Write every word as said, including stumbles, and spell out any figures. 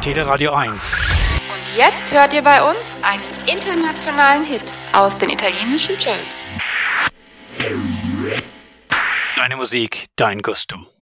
Teleradio eins. Und jetzt hört ihr bei uns einen internationalen Hit aus den italienischen Charts. Deine Musik, dein Gusto.